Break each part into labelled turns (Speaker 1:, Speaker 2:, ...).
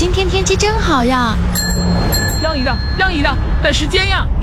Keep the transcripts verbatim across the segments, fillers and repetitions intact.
Speaker 1: 今天天气真好呀！
Speaker 2: 让一让，让一让，赶时间呀！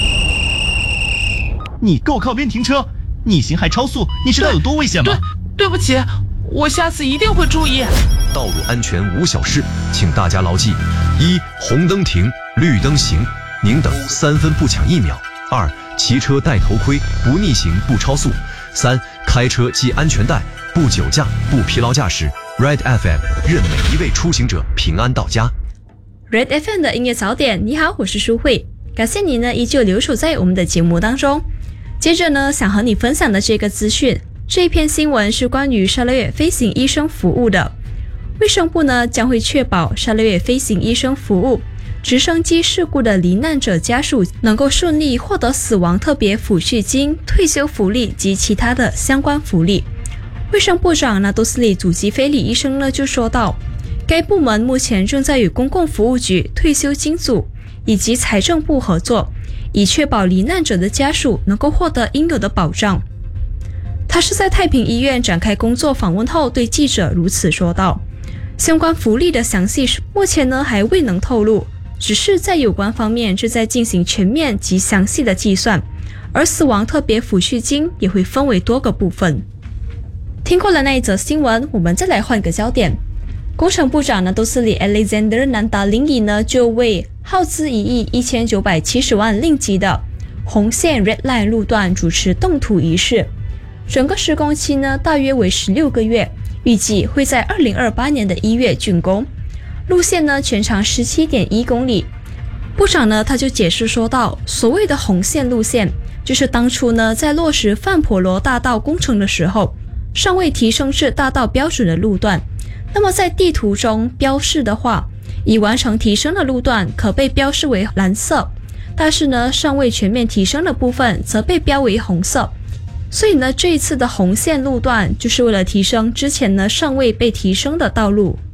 Speaker 3: 你给我靠边停车！逆行还超速，你知道有多危险吗？
Speaker 2: 对，对不起，我下次一定会注意。
Speaker 4: 道路安全无小事，请大家牢记：一、红灯停，绿灯行，宁等三分不抢一秒；二、骑车戴头盔，不逆行不超速；三、开车系安全带，不酒驾不疲劳驾驶。Red F M 任每一位出行者平安到家。
Speaker 5: Red F M 的音乐早点，你好，我是舒慧，感谢你呢依旧留守在我们的节目当中。接着呢，想和你分享的这个资讯，这一篇新闻是关于沙勒越飞行医生服务的。卫生部呢将会确保沙勒越飞行医生服务直升机事故的罹难者家属能够顺利获得死亡特别抚恤金、退休福利及其他的相关福利。卫生部长纳多斯里祖基菲里医生呢就说到，该部门目前正在与公共服务局、退休金组以及财政部合作，以确保罹难者的家属能够获得应有的保障。他是在太平医院展开工作访问后对记者如此说道。相关福利的详细目前呢还未能透露，只是在有关方面正在进行全面及详细的计算，而死亡特别抚恤金也会分为多个部分。听过了那一则新闻，我们再来换个焦点。工程部长纳多斯里 Alexander Nandalingi 呢就为耗资一亿一千九百七十万令吉的红线 Red Line 路段主持动土仪式，整个施工期呢大约为十六个月，预计会在二零二八年的一月竣工。路线呢全长 十七点一公里。部长呢他就解释说到，所谓的红线路线就是当初呢在落实范婆罗大道工程的时候尚未提升至大道标准的路段，那么在地图中标示的话，已完成提升的路段可被标示为蓝色，但是呢尚未全面提升的部分则被标为红色。所以呢这一次的红线路段就是为了提升之前呢尚未被提升的道路。